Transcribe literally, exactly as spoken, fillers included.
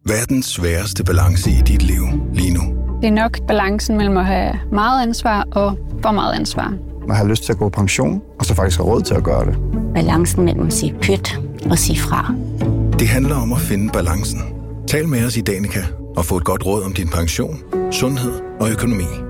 Hvad er den sværeste balance i dit liv lige nu? Det er nok balancen mellem at have meget ansvar og for meget ansvar. Man har lyst til at gå på pension, og så faktisk har råd til at gøre det. Balancen mellem at sige pyt og sige fra. Det handler om at finde balancen. Tal med os i Danica og få et godt råd om din pension, sundhed og økonomi.